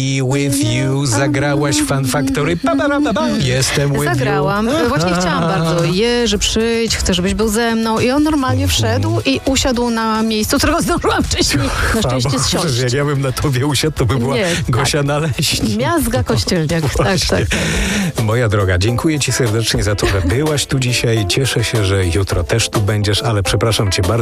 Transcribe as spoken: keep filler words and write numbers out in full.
With you zagrałaś Fun Factory. Pa, pa, pa, pa. Jestem with Zagrałam. you. Właśnie chciałam bardzo. Jerzy, przyjdź, chcę, żebyś był ze mną. I on normalnie wszedł i usiadł na miejscu, którego zdążyłam wcześniej na szczęście zsiąść. Jak ja bym na tobie usiadł, to by była Nie, Gosia tak. Naleśnik. Miazga Kościelniak. Tak, tak, tak. Moja droga, dziękuję ci serdecznie za to, że byłaś tu dzisiaj. Cieszę się, że jutro też tu będziesz, ale przepraszam cię bardzo.